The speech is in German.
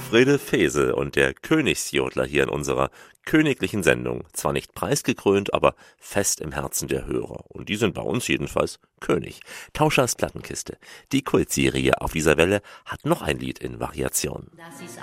Wilfriede Fesel und der Königsjodler hier in unserer königlichen Sendung. Zwar nicht preisgekrönt, aber fest im Herzen der Hörer. Und die sind bei uns jedenfalls König. Tauschers Plattenkiste. Die Kultserie auf dieser Welle hat noch ein Lied in Variation.